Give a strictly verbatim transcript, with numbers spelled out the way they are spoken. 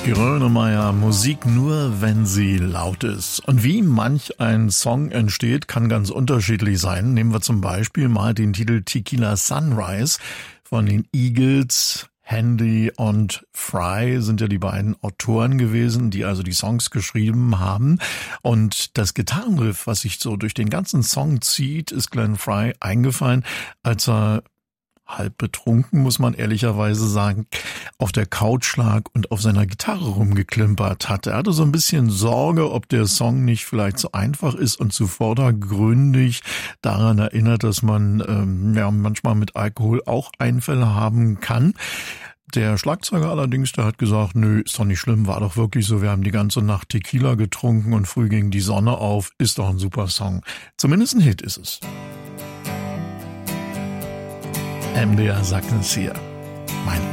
Grönemeyer, Musik nur, wenn sie laut ist. Und wie manch ein Song entsteht, kann ganz unterschiedlich sein. Nehmen wir zum Beispiel mal den Titel Tequila Sunrise von den Eagles. Handy und Fry sind ja die beiden Autoren gewesen, die also die Songs geschrieben haben. Und das Gitarrenriff, was sich so durch den ganzen Song zieht, ist Glenn Fry eingefallen, als er halb betrunken, muss man ehrlicherweise sagen, auf der Couch lag und auf seiner Gitarre rumgeklimpert hat. Er hatte so ein bisschen Sorge, ob der Song nicht vielleicht zu einfach ist und zu vordergründig daran erinnert, dass man ähm, ja manchmal mit Alkohol auch Einfälle haben kann. Der Schlagzeuger allerdings, der hat gesagt, nö, ist doch nicht schlimm, war doch wirklich so, wir haben die ganze Nacht Tequila getrunken und früh ging die Sonne auf, ist doch ein super Song. Zumindest ein Hit ist es. M D R sagt es hier. Mein